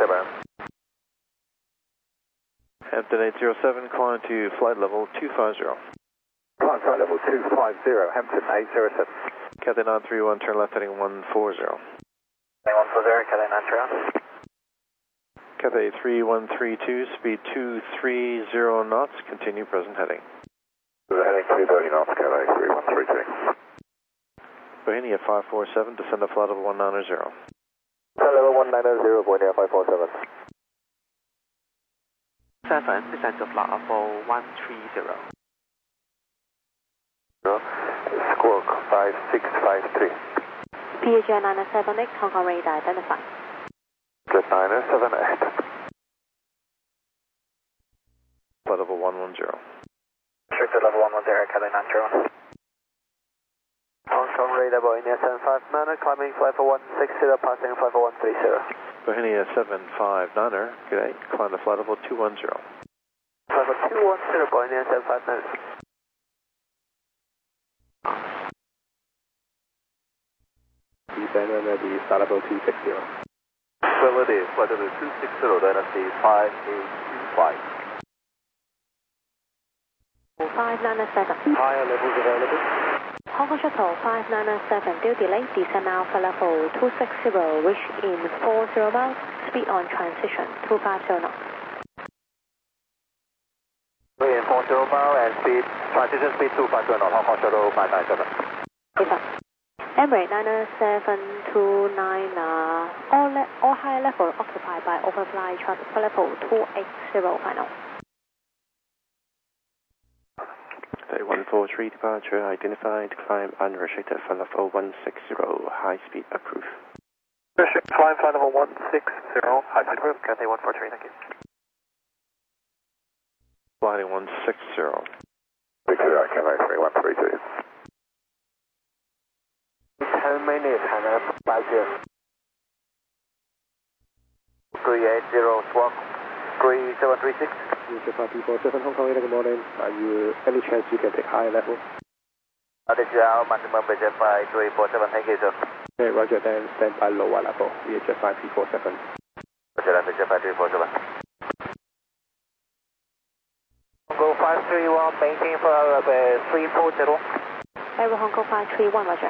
Seven. Hampton 807, climb to flight level 250. Climb flight level 250, Hampton 807. Cathay 931, turn left heading 140. 140, Cathay 931. Cathay 3132, speed 230 knots, continue present heading. Heading 230 knots, Cathay 3132. Bohemia 547, descend to flight level 190. Flight level 190, Bohemia 547. 7, descend to flight level 130. Squawk 5653. PHR 978, Hong Kong radar identified. Jet 978. Flight level 110. Restricted level 110, Cathay 931. Hong Kong radar Bohemia 759, climbing flight for 160, passing flight for 130. Bohemia 759er, good day, climb to flight level 210. Flight for 210, Bohemia 759. Descend and ready, start level 260. Facility, flight level 260, Dynasty 5825. 5997. Higher levels available. Hong Kong Shuttle 5997, due delay, descend now for level 260, reach in 40 miles, speed on transition 250 knots. In 40 mile and speed, transition speed 250 knots, Hong Kong Shuttle 597. Yes, sir. Emirates 90729, all high level occupied by overflight traffic for level 280 final. Cathay 143 departure identified, climb unrestricted for level 160, high speed approved. Restrict climb flight level 160, high speed approved, Cathay 143, thank you. Flighting 160. Cathay 3132. 10 minutes, Hannah, 50. 380, squawk 3736. Japan 247, Hong Kong radar, good morning. Are you any chance you can take higher level? This is our maximum budget 5347, thank you, sir. Okay, roger, then stand by lower level, VHF 5347. Roger, that budget 5347. Go 531, maintain for 340. Aero Hong Kong 531, roger.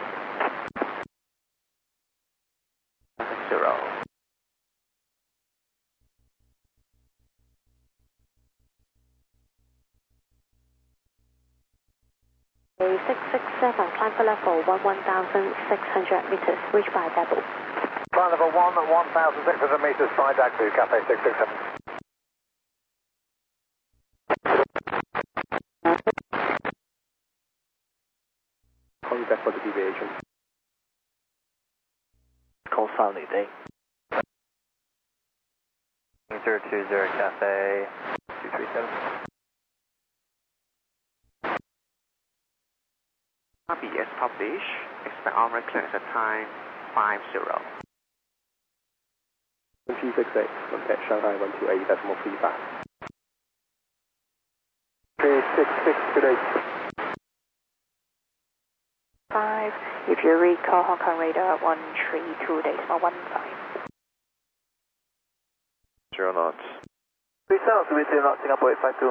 0. 667, climb for level 11,600 meters, reached by Dabo. Climb level 1,600 meters, flight back to Cathay 667. Call you back for the deviation. Call Sunny Day. 020, Cathay 237. RBS publish, expect on clearance at time 50. 1T68, contact Shanghai 128.35. 366, good day. 5, if you recall Hong Kong radar 132, decimal 15. 0 knots. 3 south, we see not Singapore 852.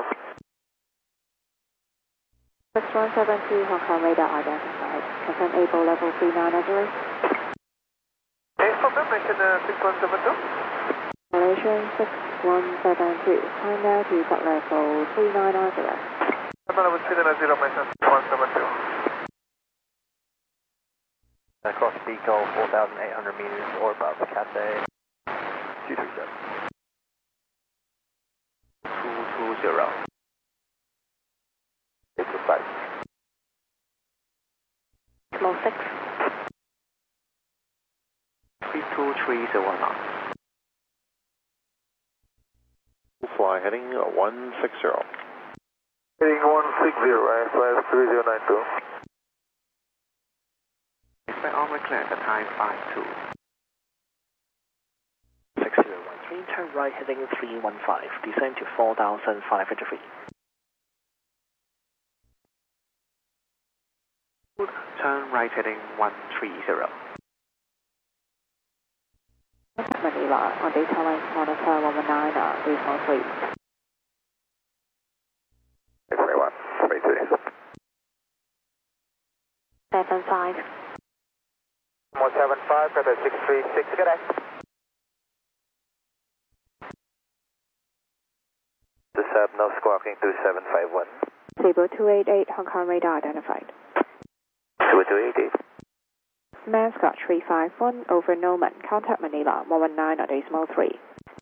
6172, Hong Kong radar identified. Confirm able level 39 Hey, from them, mention 6172. Malaysian 6172, climb now to flight level 3990. Level 390, mention 6172. Across Beagle 4,800 meters or above, Cathay 237. 220. It's a sight. Slow 6. 3230 knots. Fly heading 160. Heading 160, IFS 3092. Expect on clearance at time 52. 6013, turn right heading 315, descend to 4,500 feet. Turn right heading 130. Manila on data line monitor 119.3. 3132. 75. 175, got a 636, good day. The sub, no squawking 2751. Zebra 288, Hong Kong radar identified. 288. Mascot 351 over Norman, contact Manila 119.3.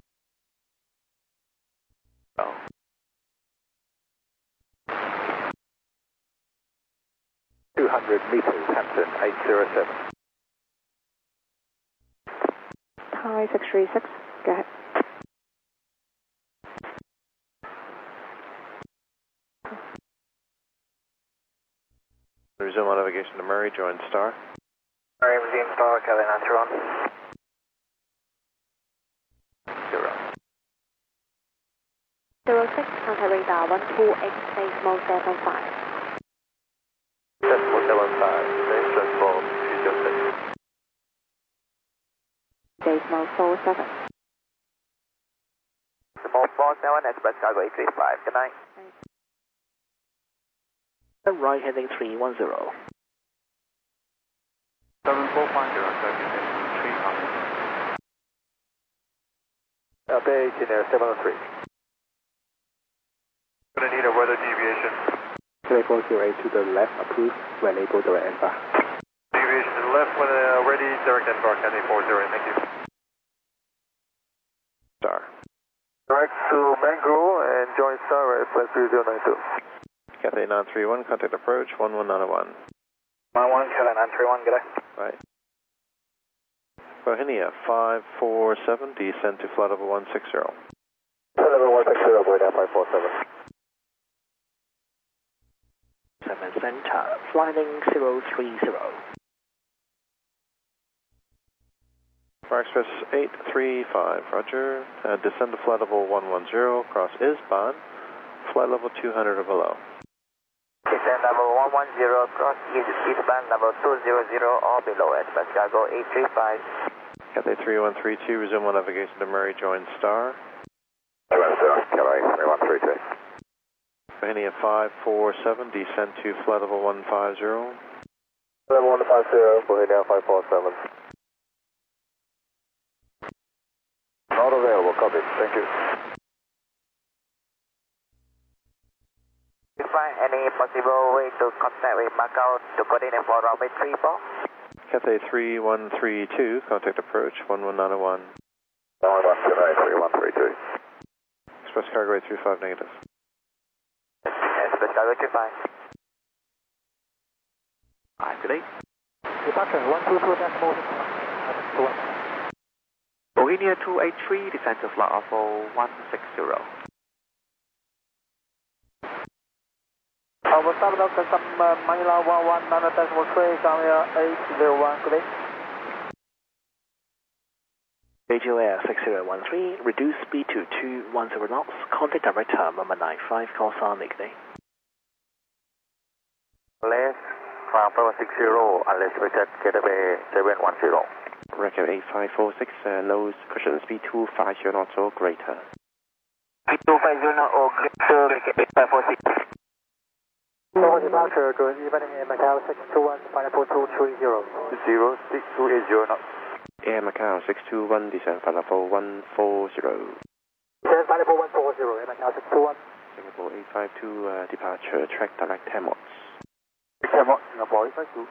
200 meters, Hampton 807. Thai 636, go ahead. Resume on navigation to Murray, join Star. Murray, resume Star, Kelly answer on. 06, contact radar 128, decimal 75. Decimal 75, decimal 206. Decimal 47. Decimal 47, Express Cargo 835, good night. Turn right heading 310. 7450, Bay 18 Air 703. Gonna need a weather deviation. 408 to the left, approved, when able direct embark. Deviation to the left when ready, direct embark, County 40, thank you. Star. Direct to Mangrove and join Star, right, flight 3092. Cathay 931, contact approach 11901. 91, Kelly 931, good day. Right. Bohemia 547, descend to flight level 160. Flight level 160, board 547. 7 center, flying 030. Fire Express 835, roger. Descend to flight level 110, cross ISBAN, flight level 200 or below. Descend level 110, cross ISBAN level 200 or below, Express Cargo 835. Cathay 3132, resume on navigation to Murray, join Star. Kelly 3132. Bohemia 547, descend to flight level 150. Level 150, Bohemia 547. Not available, copy, thank you. You find any possible way to contact with Macau to coordinate for runway 34? Cathay 3132, contact approach 11901. 3132. Express Cargo 835 negative. Express Cargo 25. Activate. Departure 122.1. Bohemia 283, descend to flight level 160. Stop Delta Manila 119.3, Gambia 801, good day. Beijing Air 6013, reduce speed to 210 knots, contact director 195, call sign negative. Left, from 60, unless we set Getaway 710. Record 8546, nose cushion speed 250 knots or greater. 250 knots or greater, 8546. For departure, going evening in Macau 621, pineapple 230. 06280 knots. Air Macau 621, descend flight level 140. Descend pineapple 140, Air Macau 621. Singapore 852, departure, track direct 10 knots. 10 knots, Singapore 852.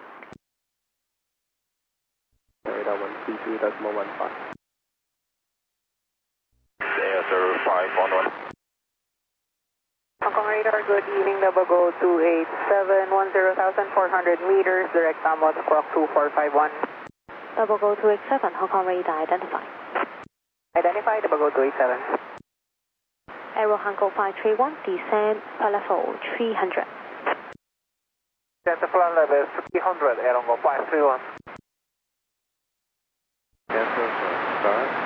Radar 132.15. Air 511. Hong Kong radar, good evening, Nabago 287, 10,400 meters, direct downward squawk 2451. Nabago 287, Hong Kong radar identified. Identified, Nabago 287. Aero Hanko 531, descend level 300. Center flight level 300, Aero Hanko 531. Cancel, Star.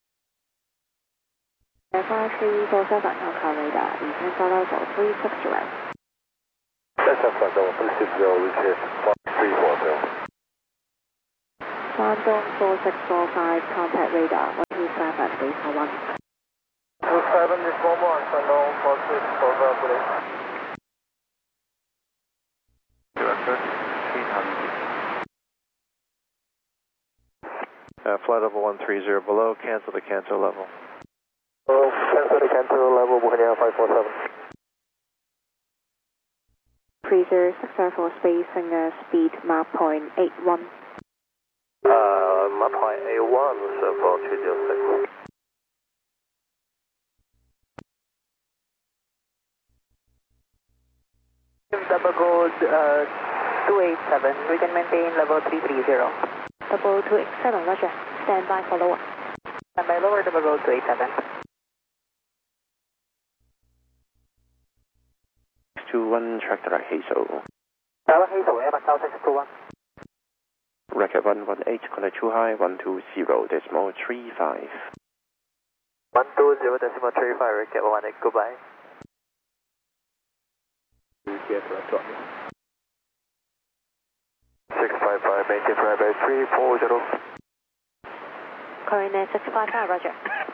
Air 5347, Hong Kong radar, descend level 360. Center flight level 360, reach 340. Shandong 4645, contact radar base 1. 27 is one more, unknown for 6 for please. Director, 300. Flight level 130 below, cancel the Canto level. Oh, cancel the Canto level, Buccaneer 547. Cruiser 604 spacing speed map point 81. Map point 81, so for 206. Double Gold 287, we can maintain level 330. Double 287, roger. Stand by for lower. Stand by lower, Double Gold 287. 21, track direct Hazel. Direct Hazel, Air Macau 621. Record 118, contact too high, 120.35. 120.35, record 118, goodbye. 655, maintain flyby 340. Coordinate 655, roger.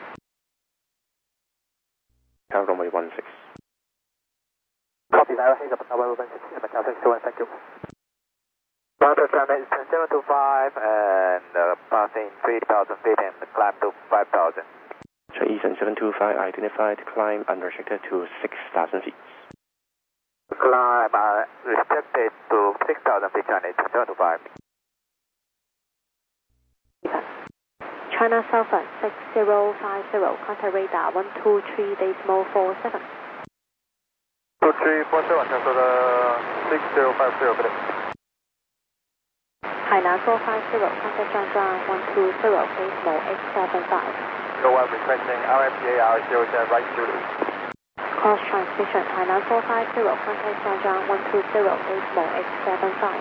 Tower runway 16. Copy, Direct Hazel, Macau 16, Macau 61, thank you. Roger, climb is 725 and passing 3,000 feet and climb to 5,000. Eastern 725, identified, climb unrestricted to 6,000 feet. Climb restricted to 6,000 feet, China 725. China Southern 6050, contact radar 123.47. 2347, cancel the 6050, please. Hainan 450, contact Zhangzhou 120.875. Go on, requesting RMPAR 07 right Zulu. Cross transmission, Hainan 450, contact Zhangzhou 120.875.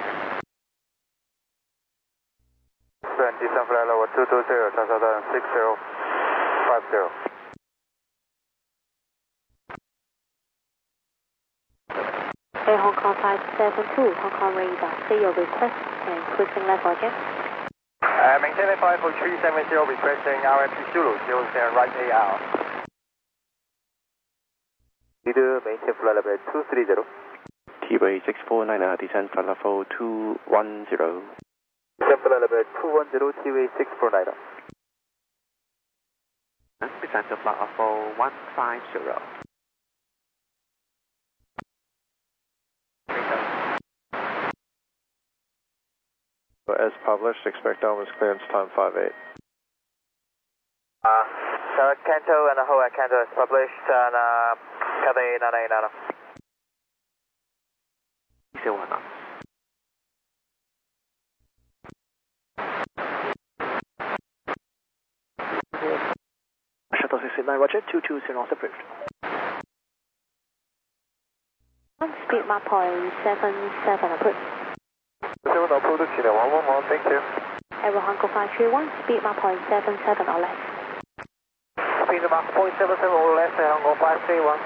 Descent flight level 220, transfer 6050. Air Hong Kong 572, Hong Kong radar, see your request and cruising level again. Maintain 54370, requesting RMP Zulu 07 right AR. Leader, maintain flight level 230. T-Way 649, descend flight level 210. Descent flight level 210, T-Way 649. Descend to flight level 150. As published, expect downwards clearance time 58. Canto and the whole Canto is published and Cathay 989. Shuttle 69, roger, 220 knots approved. Speed map point 77 approved. 7 approved, Chile 111, thank you. Aero Hangul 531, speed map point 77 or less. Speed map point 77 or less, Hangul 531.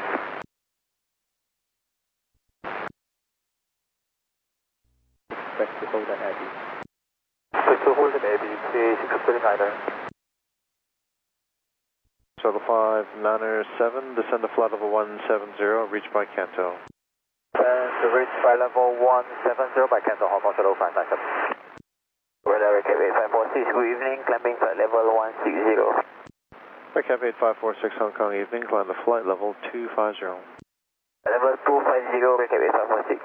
Expect to hold at Abbey. Expect to hold at Abbey, CA639. Shuttle 5, Niner 7, descend to flight level 170, reach by Canto. And to reach flight level 170 by Canto, Hong Kong Shuttle 597. Radar Cape 8546, good evening, climbing flight level 160. Cap 8546 Hong Kong evening, climb to flight level 250. Level 250, Cap 8546.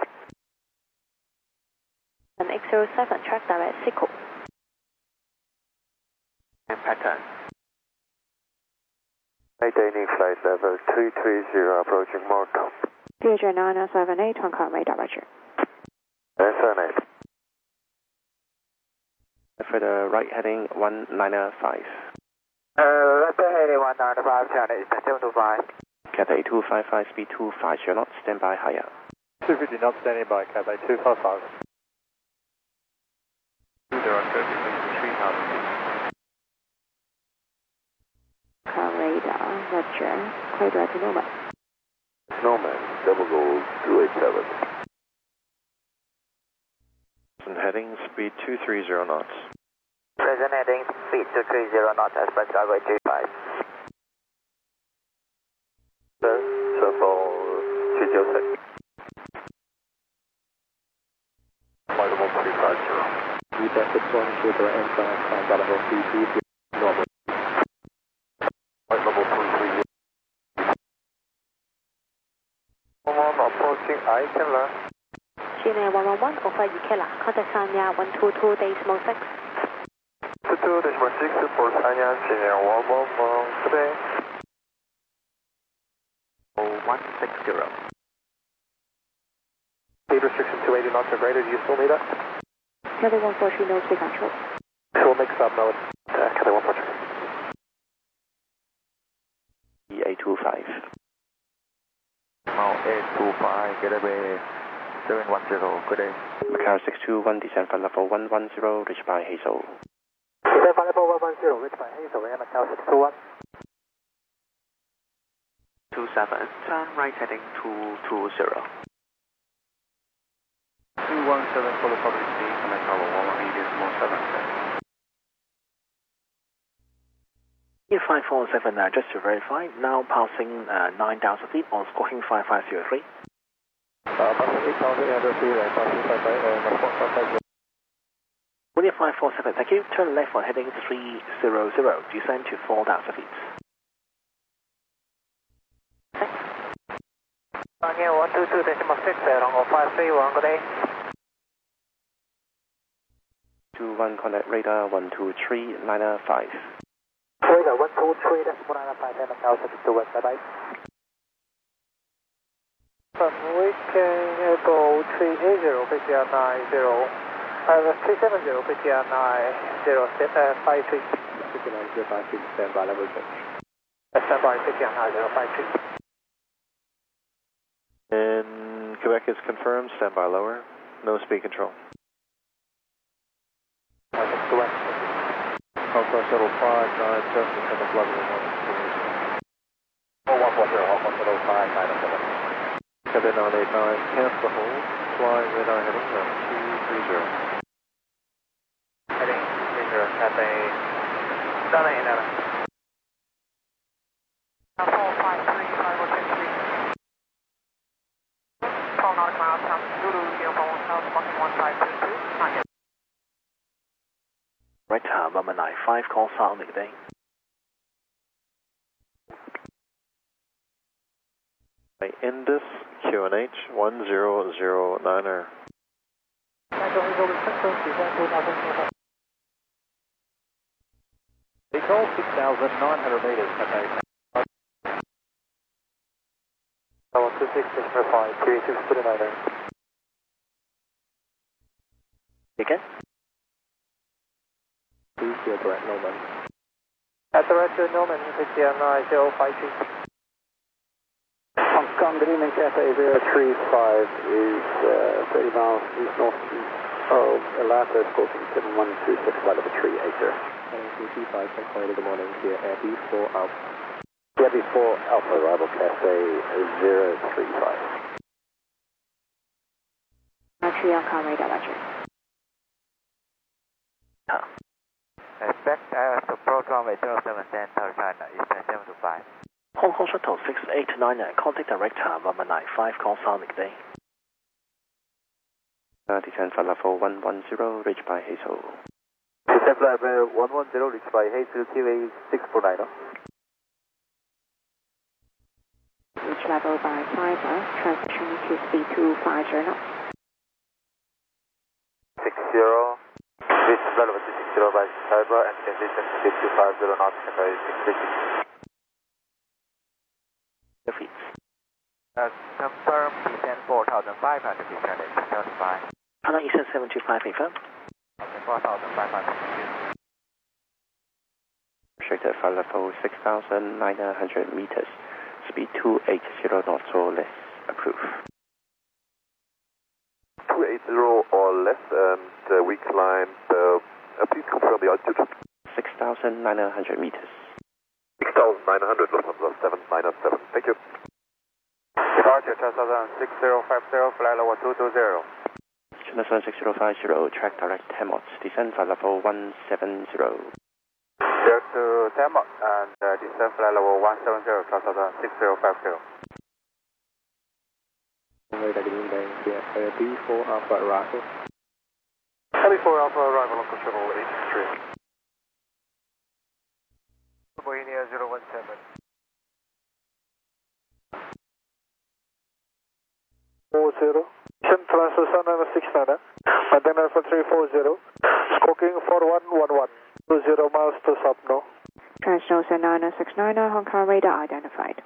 And X07, track direct Sico. And pattern. Maintaining flight level 330, approaching Morto. DJ 978, Hong Kong radar, roger. 978. For the right heading 195. Right heading 195, China is 725. Cathay 255, speed 250 knots, stand by higher. 250 knots standing by, Cathay 255. Director, 3,000. Car radar, roger. Clear direct to Nomad. Snowman, Double Gold 287. And heading, speed 230 knots. Present heading, speed 230 knots, as per Skyway 35. One shooter and climb level 3 normal. Flight level 23. Approaching Ikela. Chile 111, over Ikela, contact Sanya 122.6. 22.6 for Sanya, Chile 111, today. 160. Speed restriction 280 knots or greater, do you still need it? Cathay 143, no speed control. We'll make sub mode. Cathay 143. EA25. Now 825, Getaway 710, good day. Macau 621, descend for level 110, reached by Hazel. Descend for level 110, reached by Hazel, and Macau 621. 27, turn right heading 220. 217 for the public speed, and Macau 118.7. 547, just to verify, now passing 9,000 feet on squawking 5503. Passing 8,803, passing 550. 547, thank you. Turn left on heading 300, descend to 4,000 feet. Here 122.6, Longo 531, good day. 21, contact radar 123.95. Radar 123.95, and Macau 621, bye-bye. We can go 380, PTR 90, 370, PTR 90, 53. 5953, stand by level change. Stand by, PTR 9053. And Quebec is confirmed, stand by lower, no speed control. Southwest Shuttle 597, descend to level 1. 110, Southwest Shuttle 597. Cathay 989, cancel hold, flying radar heading 230. Heading 30, Cathay 989. 4535, 12 nautical miles from Zulu, Uniform South, 1532, not yet. Right, Mama 95, call sound day. Indus QNH 1009er. They call 6,900 meters, Cathay. 126.5, 3629er. Again? Please your direct Norman. At the rest of Norman, PTR 9053. Hong Kong, good evening, Cathay 035 is 30 miles east-northeast of Elata, squawking 7126, flight level 380. Heading 225, good morning, here Air B4 Alpha. Yeah, before Alpha arrival, Cathay 035. Montreal, com radar, roger. Expect to approach runway 07, South China, Eastern 725. Hong Kong Shuttle 689, contact director, Mama 95, call sound day. Descend for level 110, reached by Hazel. Descend for level 110, reached by Hazel, QA 649. Reach level by 5, transition to speed 250 knots. 60, reach level 260 by Cyber and transition to speed 250 knots, Cathay 660. Feet. Confirm descent 4,500 descent at 75. Hello, Eastern 725, confirm. 4,500. Restricted for level 6,900 meters. Speed 280 knots or less. Approve. 280 or less, and we climbed, please confirm the altitude. 6,900 meters. 6,900, Lufthansa 797. Thank you. Departure 6050, flight level 220. China 6050, track direct Temot, descend for level 170. Direct to Temot and descend flight level 170, 6050. Radar good evening, here Air B4 Alpha arrival. Cali4 Alpha arrival local shuttle 83. Bohemia 017. 40. Transfer Sun 69. Maintain Alpha 340. Squawking 4111. 20 miles to sub no. Transnosa 9069, Hong Kong radar identified.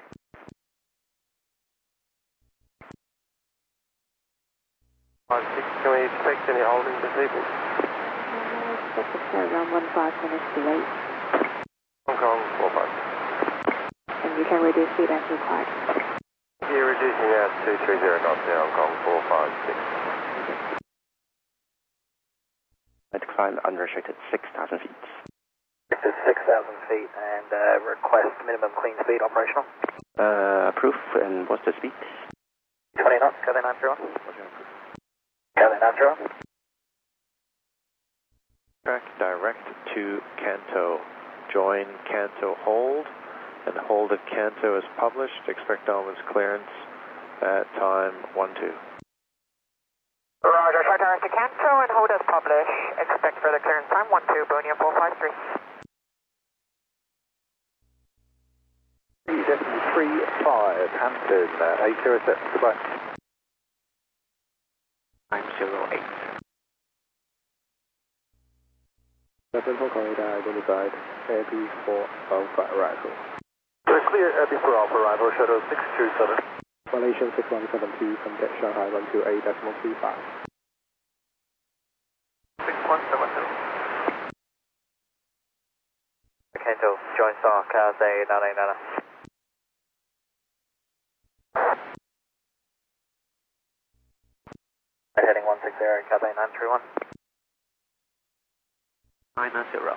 Can we expect any holding this evening? Expect to stay around 15 minutes delayed. Hong Kong 45. And you can reduce speed as required. You're reducing out to 230 knots now, Hong Kong 456. Climb unrestricted 6,000 feet. 6,000 feet and request minimum clean speed operational. Approve, and what's the speed? 20 knots, Cathay 931. Cathay 931. Track direct to Canto. Join Canto hold, and hold at Canto is published. Expect dominance clearance at time 12. Roger, try direct to Canto and hold as published. Expect further clearance time 12, Bonia 453. 3735, Hampton 807, goodbye. 908. 7 Hong Kong radar identified, AB4 Alpha arrival. We're clear AB4 Alpha arrival, shuttle 627. Malaysian 6172, contact Shanghai 128.35. 6172. Canto, join Star, Cathay 989. Heading 160, Cathay 931. 990.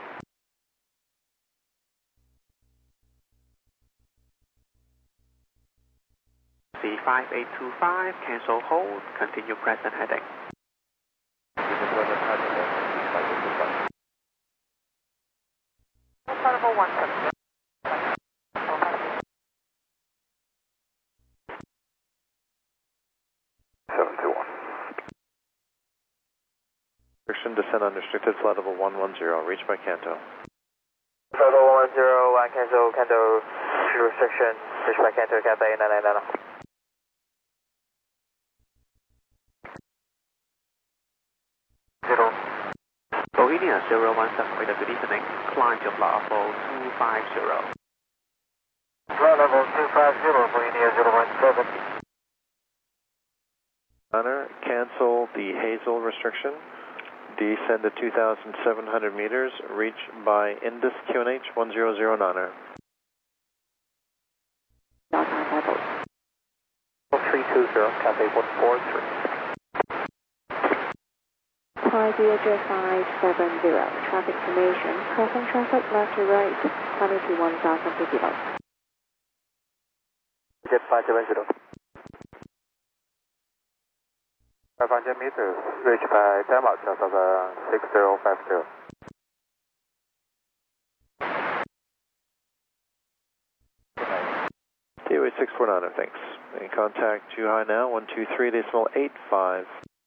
C5825, cancel hold, continue present heading. Level 17. 721. Restriction descend unrestricted flight level 110, reached by Canto. Flight level 110, Canto, restriction, reached by Canto, Cathay 989. Bohemia 017, with a good evening. Climb to flight level 250. Flight level 250, Bohemia 017. Honor, cancel the Hazel restriction. Descend to 2,700 meters. Reach by Indus QNH 100 Honor. 320, Cathay 143. Idea 570, traffic formation, crossing traffic left to right, climbing to 1,050 knots. Jet 570. 500 meters, reach by time outside of 6050. TOA 64 Honor, thanks. In contact, too high now, 123.85.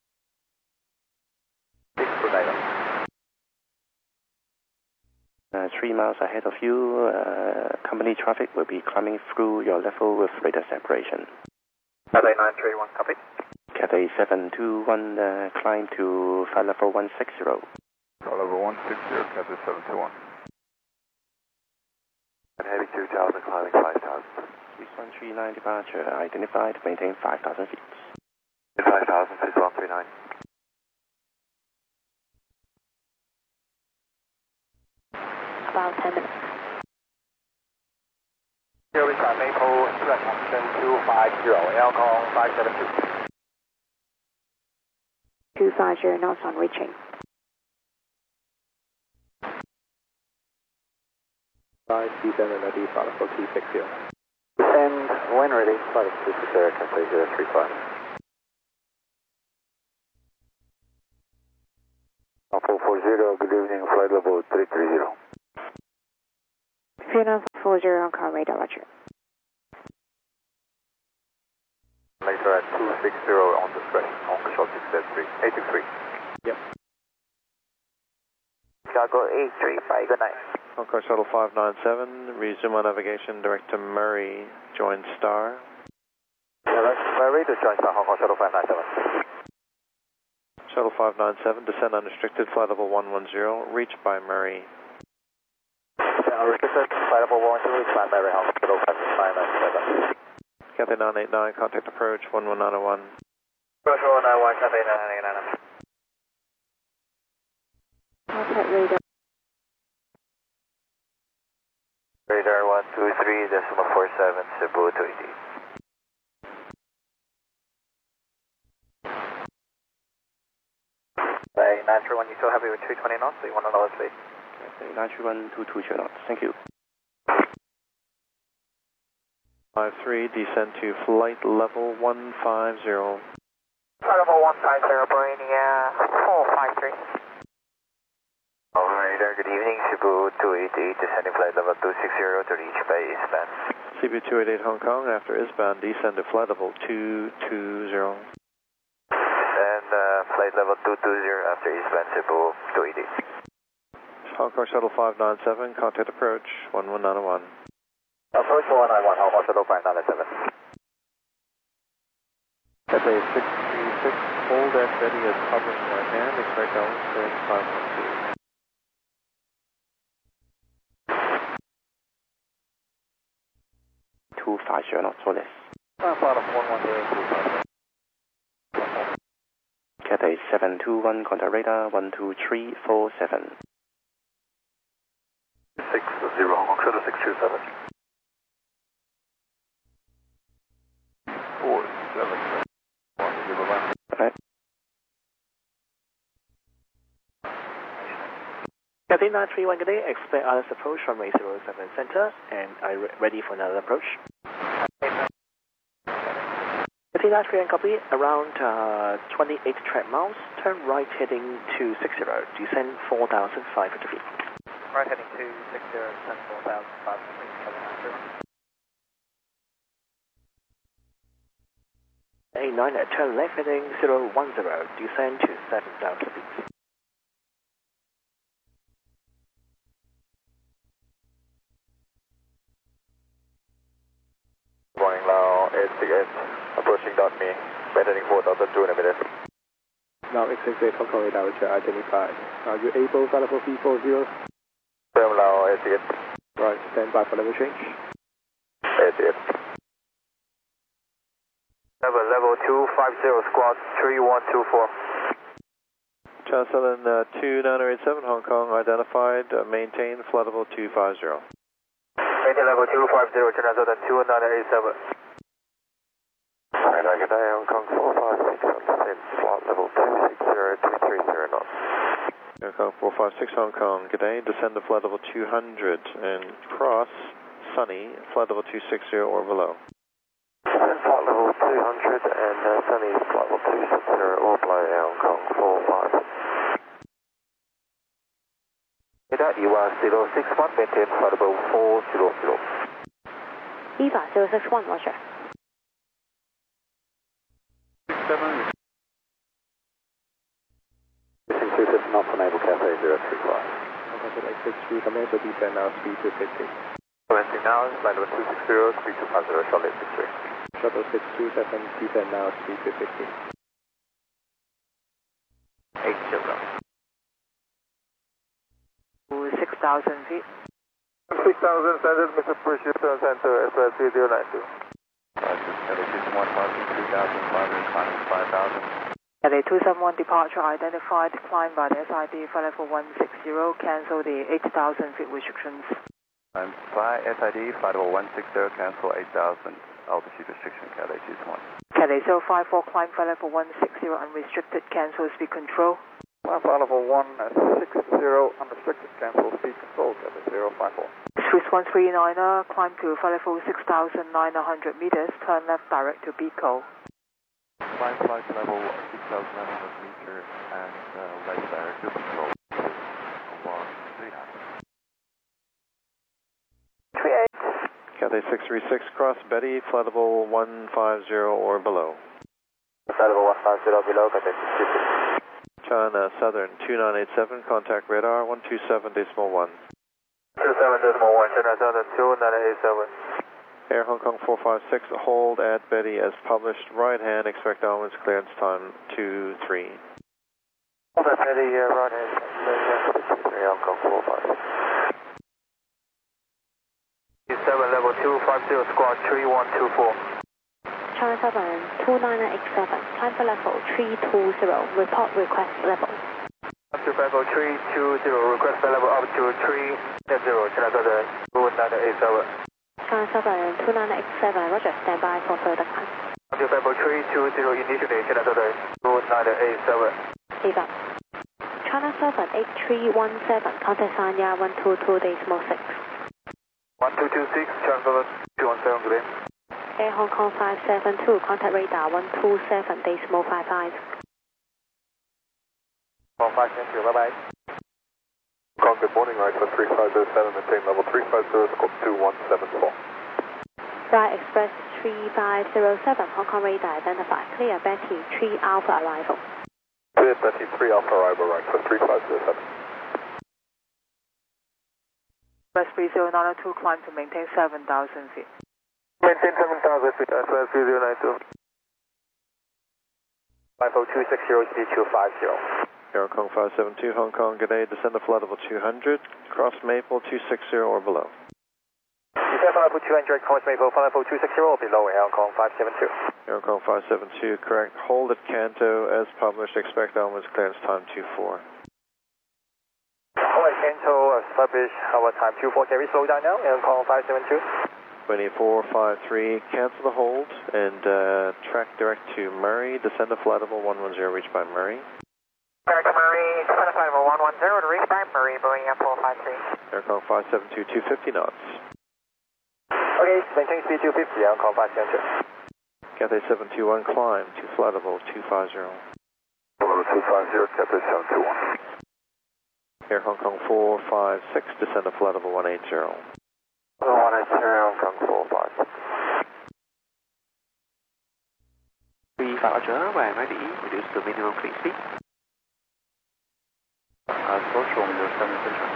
3 miles ahead of you, company traffic will be climbing through your level with radar separation. Cathay 931, copy. Cathay 721, climb to flight level 160. Flight level 160, Cathay 721. And heading 2,000, climbing 5,000. 6139 departure, identified, maintain 5,000 feet. 5,000, 6139. About 10 minutes. Here we got Maple Express option 250, Alcon 572. 250 knots on reaching. 5 descend and ready, flight level 260. Descend when ready, flight level 260, Cathay 035. Alpha 40, good evening, flight level 330. 3940 on car radar, roger. Later at 260 on the stretch, on the short 683. 863. Yep. Chicago 835, good night. Hong Kong Shuttle 597, resume on navigation direct to Murray, join Star. Direct Murray to join Star, Hong Kong Shuttle 597. Shuttle 597, descend unrestricted, flight level 110, reached by Murray. Unrestricted, flight level 110, reached by Murray, Hong Kong Shuttle 597. Cathay 989, contact approach 11901. Approach 191, Cathay 989. Contact radar. Radar 123.47, Cebu 280. Bay 931, you still happy with 220 knots, so you want to lower speed? Okay, 931, 220 knots. Thank you. 53, descend to flight level 150. Flight level 150, Boeing 453. Radar, good evening, Cebu 288, descending flight level 260 to reach by eastbound. Cebu 288 Hong Kong, after eastbound, descend to flight level 220. And flight level 220 after eastbound, Cebu 288. Hong Kong Shuttle 597, contact approach 11901. Approach 191, Hong Kong Shuttle 597. Cathay 636, hold at steady as published right hand, expect Ellen clearance 512. 250 knots or less. Flight of 110, 250. Cathay 721, contact radar 12347. 60, Hong Kong Shuttle 627. 47. Right. Cathay 931, good day. Expect ILS approach from runway 07 center, and ready for another approach. Cathay 931, copy. Around 28 track miles, turn right heading 260, descend 4,500 feet. Right heading 260, descend 4,500 feet, Cathay 931. A9 turn left heading 010, descend to 7,000 feet. Boeing now 868, approaching .me, maintaining 4,200 meters. Now 868 Hong Kong radar which identified. Are you able flight level 340? Firm now 88. Right, stand by for level change. 88. Level 250, squad 3124. Channel 29087 Hong Kong identified, maintain flight level 250. Maintain level 250, Channel 29087. Right, good day, Hong Kong 456 on descent, flight level 260, 230 knots. Hong Kong 456 Hong Kong, good day, descend to flight level 200 and cross Sunny, flight level 260 or below. Descend flight level 200 and Sunny flight level 260 or below Hong Kong 45. Radar EVA 061, maintain flight level 400. EVA 061, roger. 67. Missing 250 knots, enable Cathay 035. Contact 863, commercial descend now, speed 250. Commencing now, flight level 260, speed 250, short 863. Shuttle 627, descend now, speed 250. 80. 6,000 feet. 6,000 standard, Mr. Precious Center, SRC 092. Cathay 271, 3,500, 5,000. Cathay 271 departure identified, climb by the SID flight level 160, cancel the 8,000 feet restrictions. I'm by SID, flight level 160, cancel 8,000 altitude restriction, Cathay 221. Cathay 054, climb flight level 160, unrestricted, cancel speed control. Flight level 160, unrestricted, cancel speed control, Cathay 054. Swiss 139er, climb to flight level 6,900 meters, turn left direct to Pico. Climb flight level 6,900 meters and left direct to control. 38. Cathay 636, cross Betty, flight level 150 or below. Flight level 150 below, Cathay 636. China Southern 2987, contact radar 127.1. 27.1, China Southern 2987. Air Hong Kong 456, hold at Betty as published, right hand, expect downwards clearance time 23. Hold at Betty, right hand, Air Hong Kong 456. 7 level 250, squad 3124. China Southern 2987, climb for level 320, report request level. Up to level 320, request level up to 390, China Southern 2987. China Southern 2987, roger, stand by for further climb. Up to level 320, initially, China Southern 2987. Leave up. China Southern 8317, contact Sanya 122.6. 1226, China Southern 217, good day. Air Hong Kong 572, contact radar 127.55. 15, bye-bye. Hong Kong, good morning, right for 3507, maintain level 350, squawk 2174. Right Express 3507, Hong Kong radar identified, clear Betty 3 Alpha arrival. Clear Betty 3 Alpha arrival, right for 3507. Express 3092, climb to maintain 7,000 feet. Maintain 7,000 feet, Express 3092. 5026, speed 250. Air Hong Kong 572, Hong Kong, good day, descend to flight level 200, cross Maple 260 or below. Descend flight level 200, cross Maple, flight level 260 or below, Air Hong Kong 572. Air Hong Kong 572, correct, hold at Canto as published, expect downwards clearance time 24. Hold at Canto as published, our time 24, can we slow down now, Air Hong Kong 572? 2453, cancel the hold and track direct to Murray, descend to flight level 110, reached by Murray. Direct to Murray, descend to flight level 110 to reach by Murray, Boeing F453. Air Hong Kong 572, 250 knots. Okay, maintain speed 250, Air Hong Kong 572. Cathay 721, climb to flight level 250. Level 250, Cathay 721. Air Hong Kong 456, descend to flight level 180. 180, Hong Kong 456. 35 Roger, we're ready, reduce to minimum clean speed. Approach from your 7 Central.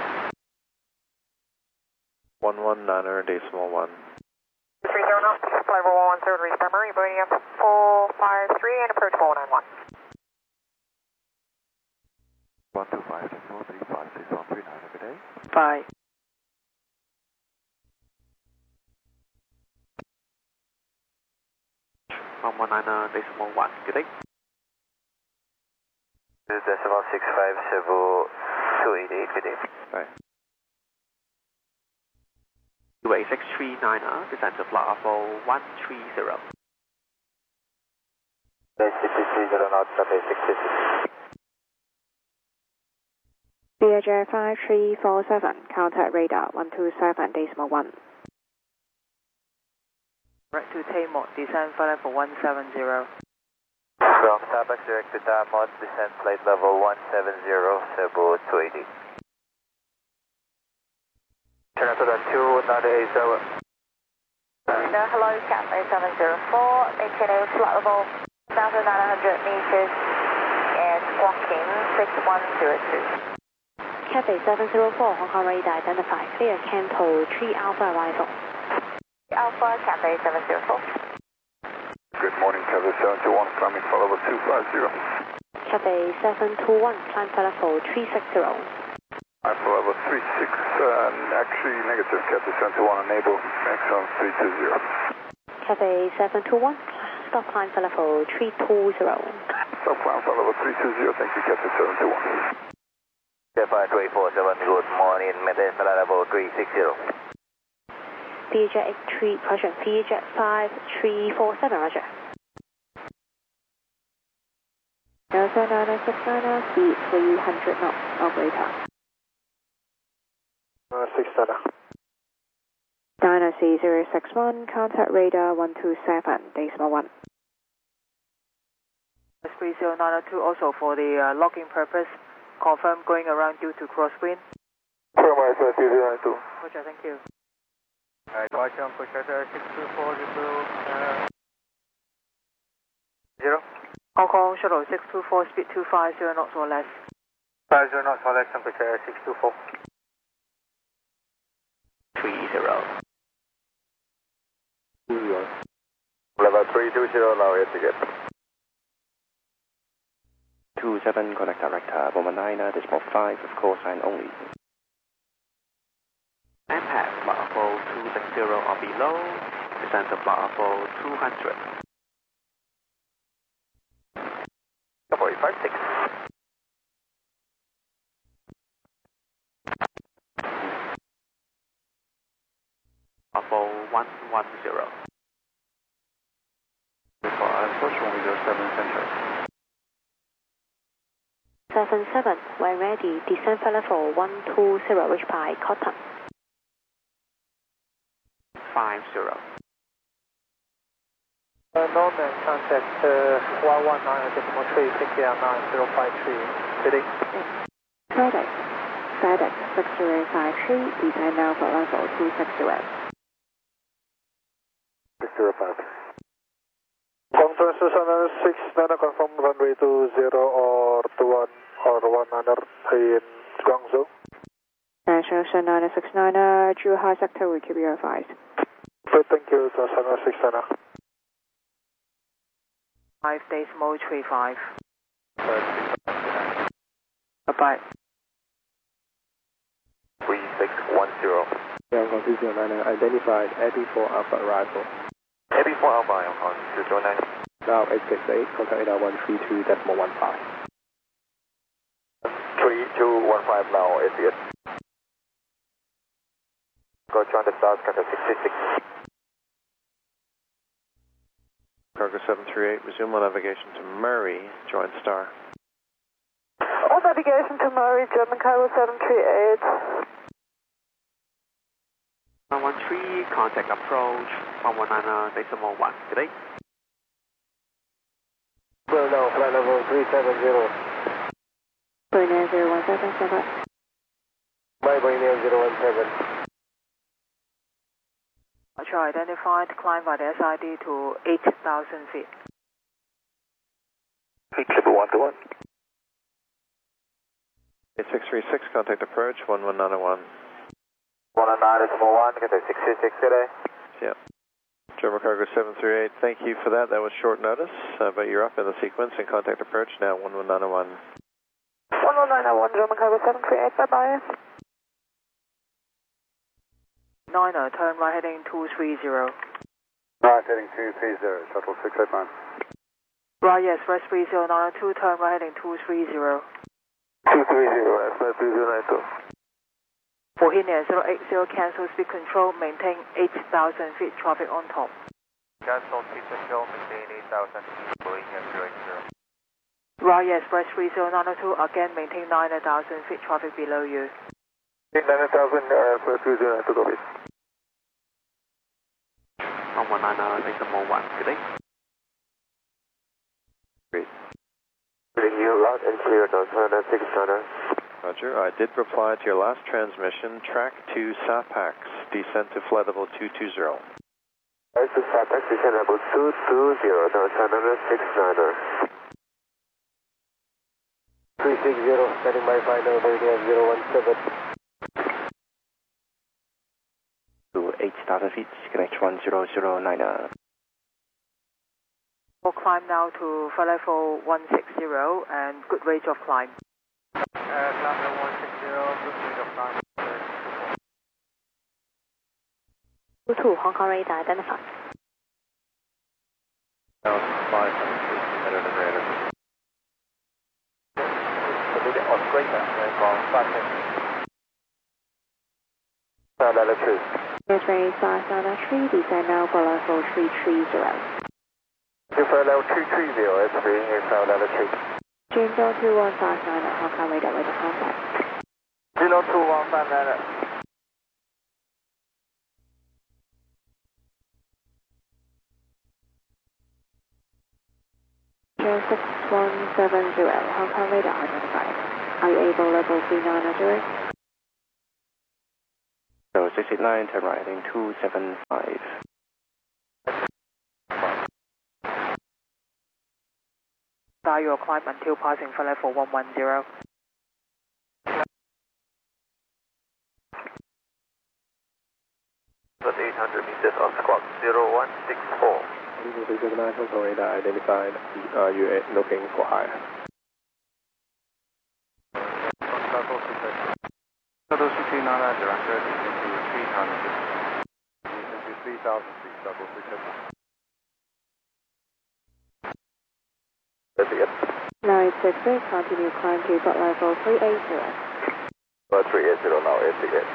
119.1. 30 knots, flight level 110, reach by Murray, Boeing F453 and approach 491. 125, 435, 6139, good day. Bye. From 119.1, good day. This is decimal 657 288, good day. Bye. UA 639, descend to flight level 130. 630 knots, Cathay 650. BHR 5347, contact radar 127.1. Right to Tamor, descend flight level 170. From Starbucks direct to Tamor, descend flight level 170, Cebu 280. Turn up to the 2987. Hello, Cathay 704, maintaining flight level 1,900 meters and squawking 6102. Cathay 704, Hong Kong radar identified, clear Canto 3 Alpha arrival. Alpha, Cathay 704. Good morning, Cathay 721, climbing for level 250. Cathay 721, climb for level 360. I'm for level 36, actually negative, Cathay 721, enable, maximum 320. Cathay 721, stop climb for level 320. Stop climb for level 320, thank you, Cathay 721. Japan 347, good morning, maintain flight level 360. BJ 83, question, BJ 5347, roger. 07969, speed 300 knots, operator. 6 Dino C061, contact radar 127.1. S3092, also for the logging purpose, confirm going around due to crosswind. Firmware 3092. Roger, thank you. Alright, watch on push at 624 0. Hong Kong Shuttle 624, speed 250 knots or less. 50 knots or less, temperature 624. 30. Level 320, now air ticket. 27, connect director, 119.5 of call sign only. Impact level 260 or below, descent to level 200. 456. Level 110. Before approach 107 center. 77, when ready, descend for level 120, reach by Cotton. 50. Known and contact 119.3, India 9053, city. FedEx 6053, descend now for level 260. 605. Contour 669, confirm runway 20 or 21 or 100 in Guangzhou. National 969, Drew High Sector will keep you advised. Thank you, 669. 5 decimal 35. Bye-bye. 3610. Yeah, Confusion 9 identified Eddie 4 Alpha arrival. Heavy 4 Alpha, I'm on 209. Now 868, contact radar 132.15. 3215 now, ACS. Go to the south, contact 66. Cargo 738, resume on navigation to Murray, join Star. On navigation to Murray, German Cargo 738. 113, contact approach 119.1. Today. Well, now, flight level 370. Bernier 0177. My Bernier 017. Archer identified, climb by the SID to 8,000 feet. Triple 121. 8636, contact approach 11901. 119.1, contact 666 today. Yeah. German Cargo 738, thank you for that. That was short notice, but you're up in the sequence and contact approach now 11901. 11901, German Cargo 738, bye-bye. 9er, turn right heading 230. Right, heading 230, shuttle 689. Right, yes, rest 3092, turn right heading 230. 230, that's 3092. Bohemia 080, cancel speed control, maintain 8,000 feet, traffic on top. Cancel speed control, maintain 8,000, Bohemia 080. Right, yes, rest 3092, again maintain 9,000 feet, traffic below you. 9,000, 3092, copy. 119.1. Today. Great. Reading you loud and clear, 6 Roger, I did reply to your last transmission, track to SAPAX, descent to flight level 220. Right to SAPAX, descent level 220, 360, standing by final, Bernier 017. To 8,000 feet, connect 1009. We'll climb now to flight level 160 and good range of climb. Climb level 160, good range of climb. 22, Hong Kong radar identified. Now 500 feet, better than radar. On greater, from 5 Sound altitude. Airtrain 593, descend now for level 330. Flight level 230, it's being a sound altitude. James 2159 at Hong Kong radar with a contact. 02159. James 6170, Hong Kong radar identified. Are you able level 3900? So 689, turn right heading 275. start your climb until passing flight level 110. But 800 meters on squawk 0164. Eagle 379, Hong Kong radar identified. Are you looking for higher? Shuttle 69 director, descend to 3,000 feet. Descend to 3,000 feet, Shuttle 379. Now it's 63, continue climb to flight level 380. 380 now, 88.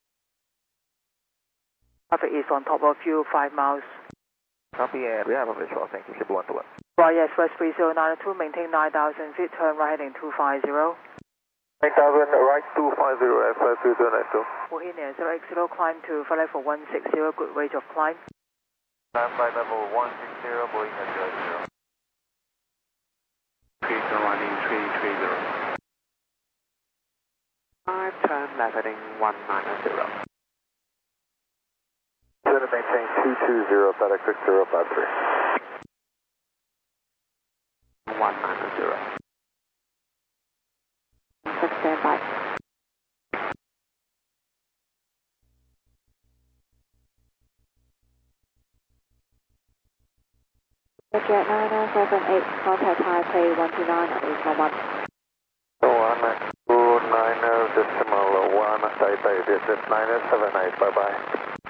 Traffic is on top of you, 5 miles. Copy, we have a visual, thank you, Ship 121. Right, yes, West 3092, maintain 9,000 feet, turn right heading 250. 9,000, right 250, F5 3092. Bohemia 080, climb to flight level 160, good rate of climb. Climb flight level 160, Bohemia 00. Turn running 330. 5, turn left heading 190. Center maintain 220, FedEx 6053. 190. Stand by. Jet 9078, contact Taipei 129 at Islamabad. 129.1 Taipei, visit 978, bye bye.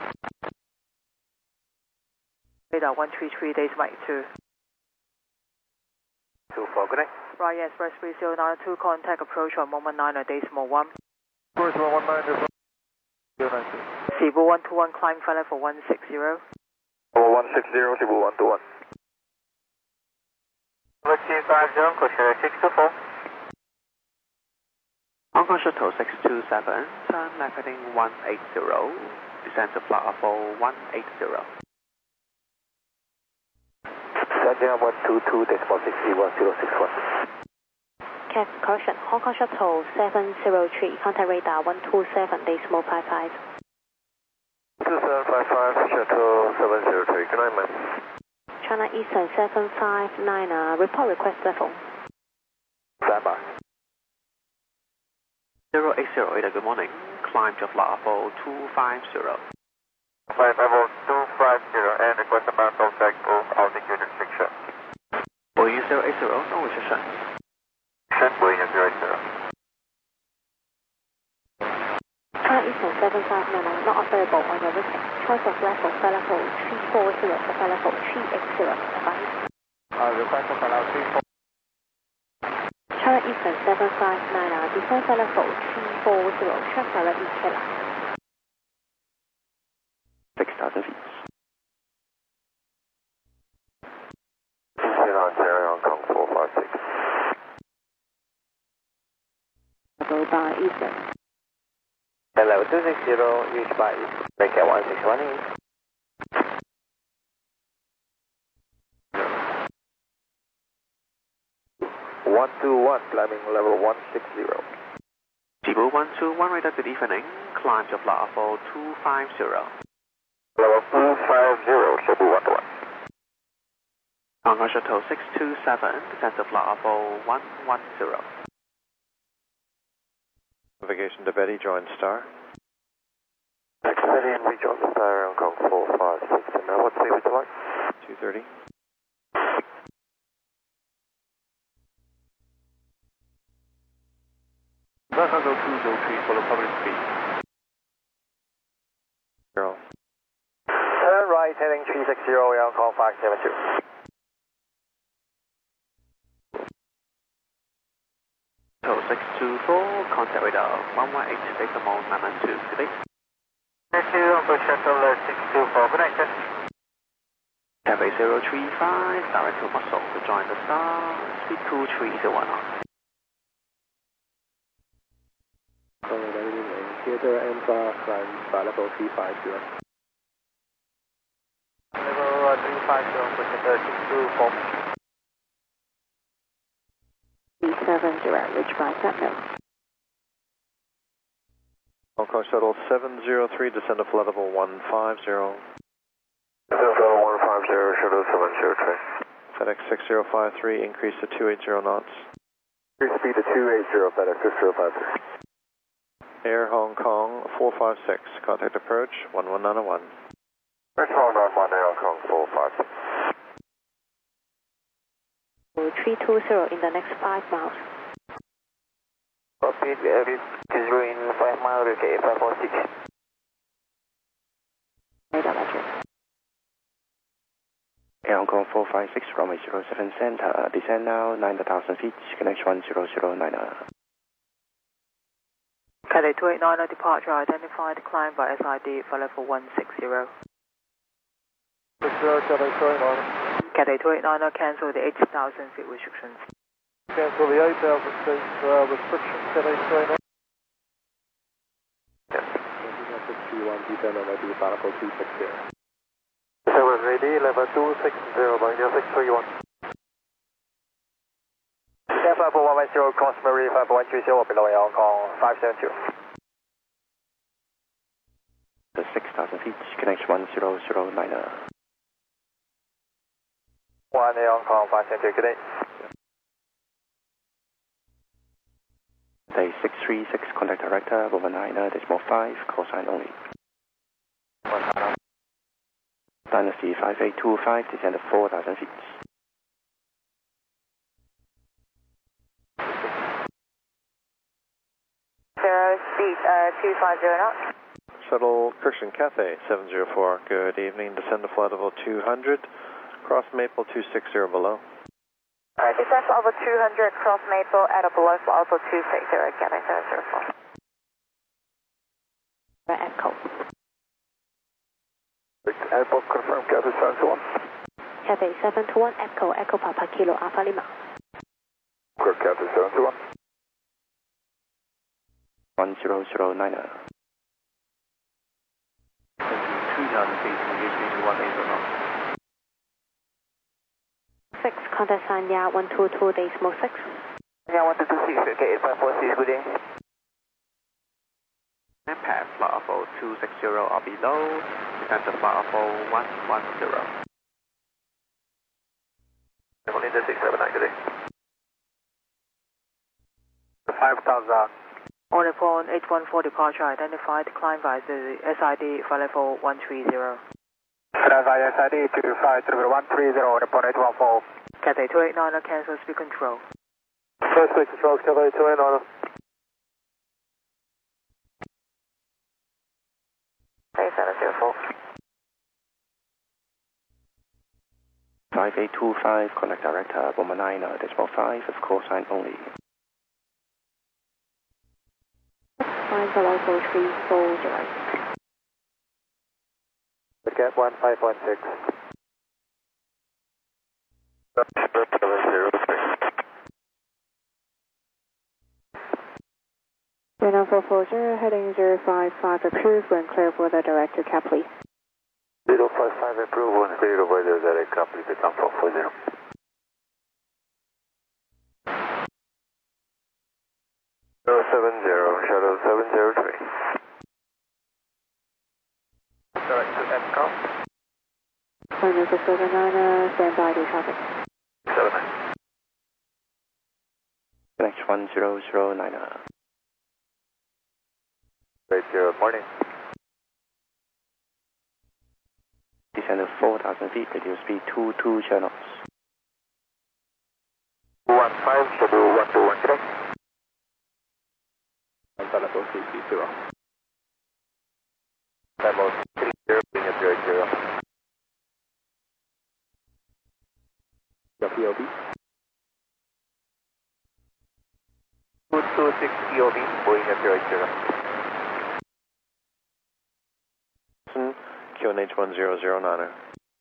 Radar 133, days Mike 2. 24, good night. Right, yes, West 3092, contact approach on moment 9 at Decimal 1. Approach 119, 092. Cebu 121, climb flight level 160. 160, Cebu 121. 250, caution 624. Hong Kong Shuttle 627, turn left heading 180, descend to flight level 180. Sanjay 122, decimal 601061. Cap caution, Hong Kong Shuttle 703, contact radar 127, decimal 55. 2755, Shuttle 703, good night, ma'am. China Eastern 759, report request level. Stand by. 080, good morning. Climb to flight level 250. Flight level 250 and request amount of takeoff altitude restriction. Boeing 080, no restriction. Boeing 080. China Eastern 759, not available on your listing. Choice of level, flight level 340 or flight level 380. Advice. Request of flight level 340. China Eastern 759, descend flight level 340, check direct Killer. 6,000 feet. Ontario, Hong Kong 456. Go by Eastern. Hello, 260, reach by East. Make it 161 East. 121, climbing level 160. Cebu 121, radar, good evening. Climb to flight level 250. Level 250, Cebu 121. Hong Kong Shuttle 627, descend to flight level 110. Navigation to Betty, join star. Betty and rejoin star, Hong Kong 456. Now what speed would you like? 230. Delta 203, follow public speed. 0. Turn right, heading 360, Hong Kong 572. 624, contact radar 118, decimal 992. Good day. Thank you, Hong Shuttle 624, good night, sir. Taipei 035, direct to Muscle to join the star, speed 2301 on. Theater Alpha, climb flight level 350. Level 350, Hong Shuttle 624. 370, reach by Sentinel. Hong Kong Shuttle 703, descend to flight level 150. Level 150, Shuttle 703. FedEx 6053, increase to 280 knots. Increase speed to 280, FedEx 6053. Air Hong Kong 456, contact approach 11901. First one, Air Hong Kong 456. 320 in the next 5 miles. Copy, Air in 5 miles, okay, 546. Radar Roger. Air Hong Kong 456, runway 07 center, descend now 9,000 feet, connection 10090. Cathay 289 departure identified, climb by SID for level 160. 60, Cathay 289. Cathay 289 cancel the 8,000 feet restrictions. Cancel the 8,000 feet restriction, Cathay 289. Yes. 61, descend on ID, final code 260. 7 ready, level 260, Boeing 631. Air 5110, Cosmary 5130, below Air Hong Kong 572. The 6,000 feet, connection 10090. 1 Air Hong Kong 572, good day. Day 636, contact director, over9.5, call sign only. Dynasty 5825, descend to 4,000 feet. Speed 250 knots. Shuttle Kirsten Cathay 704, good evening. Descend to flight level 200, cross Maple 260 below. Descent level 200, cross Maple at a below flight level 260, Cathay 704. Echo. Airport confirm, Cathay 721. Cathay 721 Echo, Echo Papa Kilo Alpha Lima. Correct, Cathay 721. 10090. 3,000 feet, engage me to 180 knots. 6, contact sign ya 122 decimal 6. Yeah, 1226, okay, 8546, good day. Path flight level 260 or below, descend to flight level 110. Only the 679, good day. 5,000. On upon H14 departure identified, climb by the SID for level 130. Verify SID 253 130, report 814. Cathay 289 cancel speed control. First speed controls, Cathay 289. 704. 5825, contact director, over9.5, of call sign only. Find the local 340. Gap 1516. 440, heading 055 approved when clear for the director Capley. 055 approved when clear over the direct Capley to come 440. 070, shuttle 703. Direct to EPCOM. Final 679, stand by the traffic. 79. Connection 10090. Right, good morning. Descend to 4,000 feet, reduce speed 220 knots. 15, schedule 121, correct? Level 330. Level 30, being at 00. Your POB. 226 POB, Boeing at 00. QNH 1009er.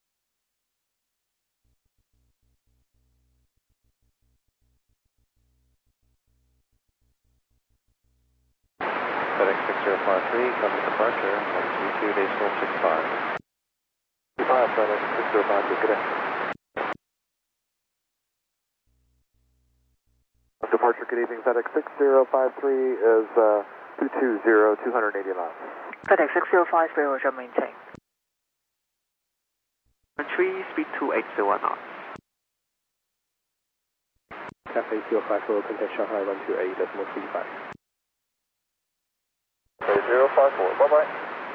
FedEx 6053, coming departure, 122 decimal 65. 5, FedEx 6053, good day. Departure, good evening, FedEx 6053 is 220, 280 knots. FedEx 6050 shall maintain. 3, speed 280 knots. Cafe 054, contact Shanghai 128.35. 054, bye-bye.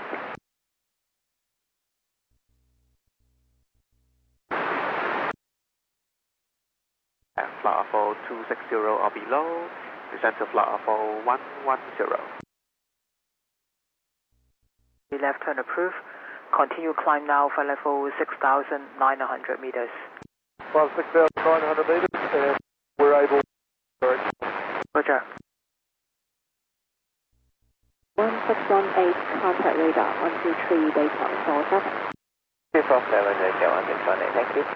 Flight level 260 or below, descend to flight level 110. Left turn approved. Continue climb now for level 6,900 meters. 6,900 meters, and we're able. Roger. 1618, contact radar 123, data 47. 247, 1618, thank you.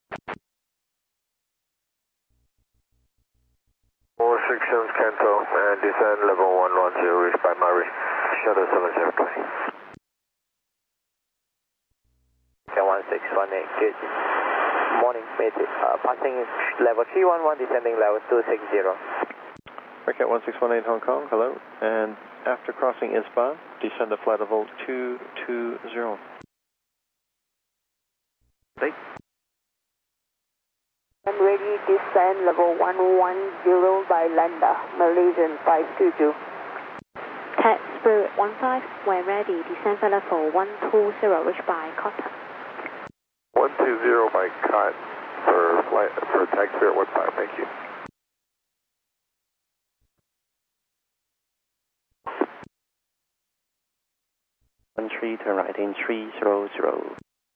467 Kanto, and descend level 110, reached by Murray, shuttle 7720. 1618, good morning, passing level 311, descending level 260. Marquette 1618 Hong Kong, hello, and after crossing ISBA, descend to flight level 220. Right. I'm ready, descend level 110 by Landa, Malaysian 522. TAP Spirit 15, when ready, descend for level 120, reach by Qatar. 120 by Cot for TAP Spirit 15, thank you. Turn right in 300.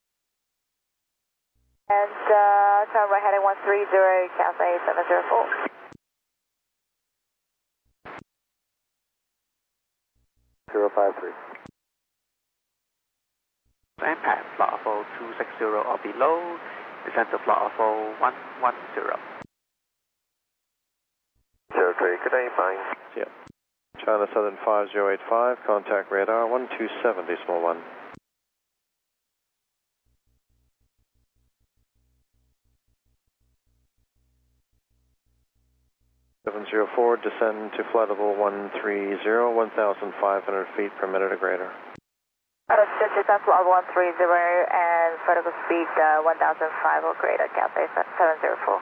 And turn right heading 130, Cafe 704. Impact flight level 260 or below, descend to flight level 110. 03, good day, fine. Yeah. China Southern 5085, contact radar 1270, small 1. 704, descend to flight level 130, 1,500 feet per minute or greater. Descend flight 130 and vertical speed 1,005 or greater, Cafe 704.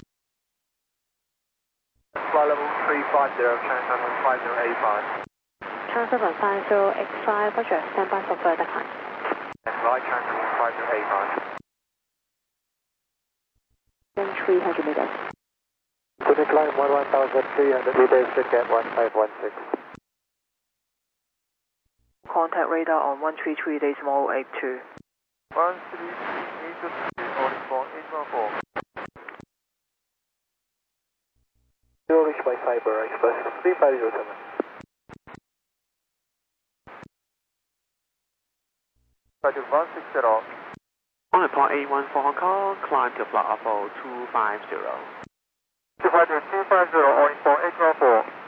Flight level 350, China 5085. China 750X5, roger, stand by for further climb. And right, China 5085. Then 300 meters. To decline 1,300 meters, get 1516. Contact radar on 133, decimal 82. 133 meters, for 814. Zero reached by Cyber Express 3507. Roger 160. On point 814 Hong Kong, climb to flight level 250. 250, 250, or for 814.